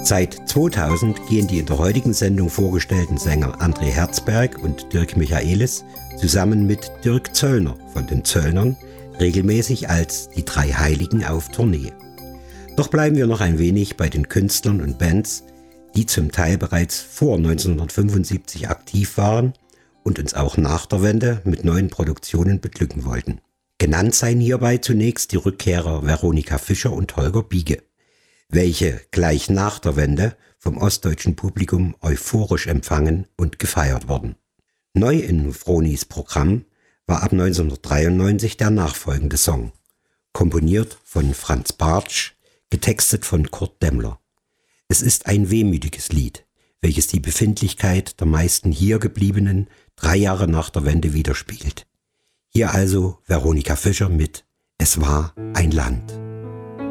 Seit 2000 gehen die in der heutigen Sendung vorgestellten Sänger André Herzberg und Dirk Michaelis zusammen mit Dirk Zöllner von den Zöllnern regelmäßig als die drei Heiligen auf Tournee. Doch bleiben wir noch ein wenig bei den Künstlern und Bands, die zum Teil bereits vor 1975 aktiv waren und uns auch nach der Wende mit neuen Produktionen beglücken wollten. Genannt seien hierbei zunächst die Rückkehrer Veronika Fischer und Holger Biege, welche gleich nach der Wende vom ostdeutschen Publikum euphorisch empfangen und gefeiert wurden. Neu in Vronis Programm war ab 1993 der nachfolgende Song, komponiert von Franz Bartsch, getextet von Kurt Demmler. Es ist ein wehmütiges Lied, welches die Befindlichkeit der meisten hier gebliebenen 3 Jahre nach der Wende widerspiegelt. Hier also Veronika Fischer mit »Es war ein Land«.